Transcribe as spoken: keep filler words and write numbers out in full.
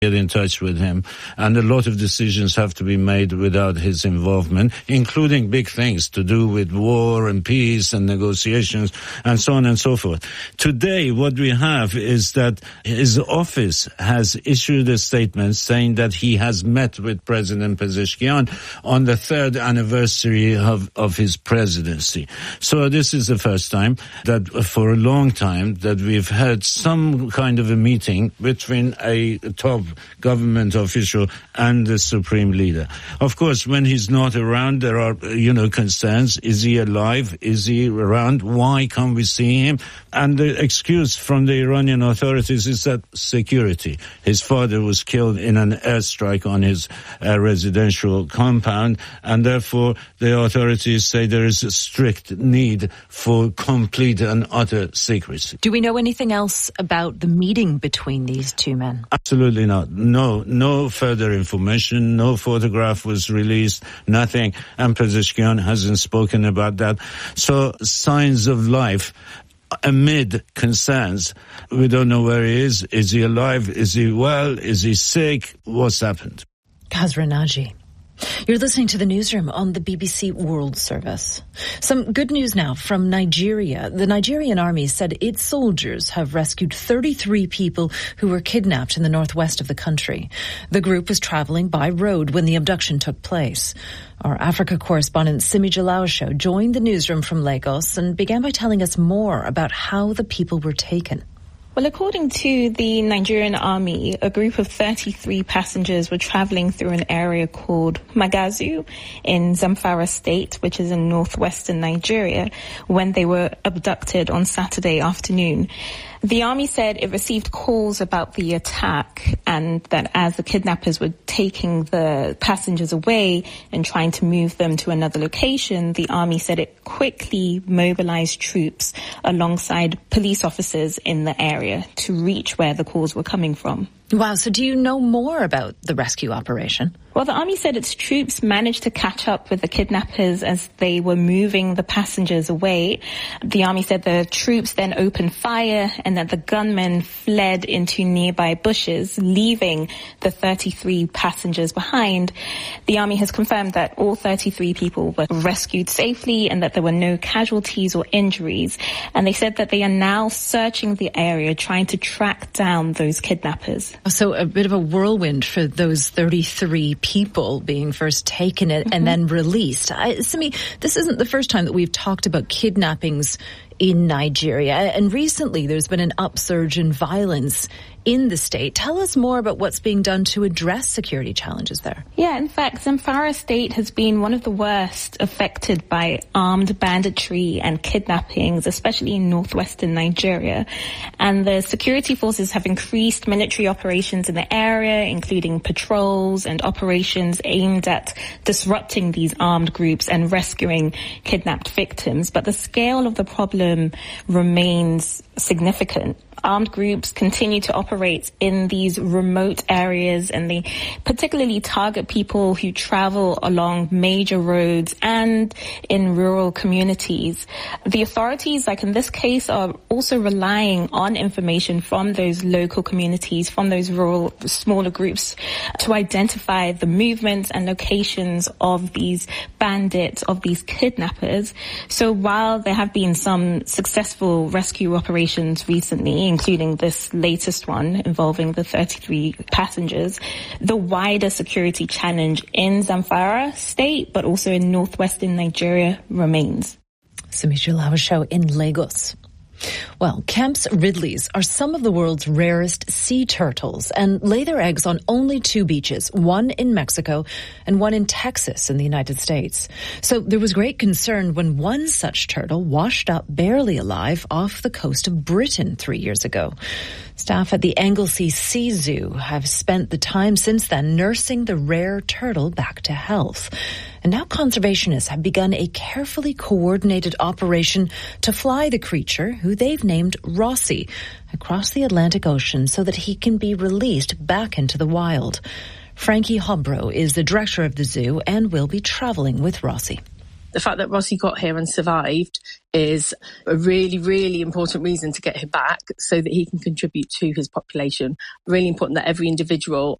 get in touch with him, and a lot of decisions have to be made without his involvement, including big things to do with war and peace and negotiations and so on and so forth. Today, what we have is that his office has issued a statement saying that he has met with President Pezeshkian on the third anniversary of, of his presidency. So this is the first time that for a long time that we've had some kind of a meeting between a top government official and the supreme leader. Of course, when he's not around, there are, you know, concerns. Is he alive? Is he around? Why can't we see him? And the excuse from the Iranian authorities is that security. His father was killed in an airstrike on his uh, residential compound, and therefore the authorities say there is a strict need for complete and utter secrecy. Do we know anything else about the meeting between these two men? Absolutely not. No, no further information. No photograph was released. Nothing. And Pezeshkian hasn't spoken about that. So signs of life amid concerns. We don't know where he is. Is he alive? Is he well? Is he sick? What's happened? Kasra Naji. You're listening to the newsroom on the B B C World Service. Some good news now from Nigeria. The Nigerian army said its soldiers have rescued thirty-three people who were kidnapped in the northwest of the country. The group was traveling by road when the abduction took place. Our Africa correspondent Simi Jalawsho joined the newsroom from Lagos and began by telling us more about how the people were taken. Well, according to the Nigerian army, a group of thirty-three passengers were traveling through an area called Magazu in Zamfara state, which is in northwestern Nigeria, when they were abducted on Saturday afternoon. The army said it received calls about the attack and that as the kidnappers were taking the passengers away and trying to move them to another location, the army said it quickly mobilized troops alongside police officers in the area to reach where the calls were coming from. Wow, so do you know more about the rescue operation? Well, the army said its troops managed to catch up with the kidnappers as they were moving the passengers away. The army said the troops then opened fire and that the gunmen fled into nearby bushes, leaving the thirty-three passengers behind. The army has confirmed that all thirty-three people were rescued safely and that there were no casualties or injuries. And they said that they are now searching the area, trying to track down those kidnappers. So a bit of a whirlwind for those thirty-three people being first taken and mm-hmm. then released. I, Simi, this isn't the first time that we've talked about kidnappings in Nigeria. And recently there's been an upsurge in violence in the state. Tell us more about what's being done to address security challenges there. Yeah, in fact, Zamfara state has been one of the worst affected by armed banditry and kidnappings, especially in northwestern Nigeria. And the security forces have increased military operations in the area, including patrols and operations aimed at disrupting these armed groups and rescuing kidnapped victims. But the scale of the problem remains significant. Armed groups continue to operate in these remote areas, and they particularly target people who travel along major roads and in rural communities. The authorities, like in this case, are also relying on information from those local communities, from those rural smaller groups, to identify the movements and locations of these bandits, of these kidnappers. So while there have been some successful rescue operations recently, including this latest one involving the thirty-three passengers, the wider security challenge in Zamfara state, but also in northwestern Nigeria, remains. Simi Jalawsho in Lagos. Well, Kemp's Ridleys are some of the world's rarest sea turtles and lay their eggs on only two beaches, one in Mexico and one in Texas in the United States. So there was great concern when one such turtle washed up barely alive off the coast of Britain three years ago. Staff at the Anglesey Sea Zoo have spent the time since then nursing the rare turtle back to health. And now conservationists have begun a carefully coordinated operation to fly the creature, who they've named Rossi, across the Atlantic Ocean so that he can be released back into the wild. Frankie Hobro is the director of the zoo and will be traveling with Rossi. the fact that Rossi got here and survived is a really, really important reason to get him back so that he can contribute to his population. Really important that every individual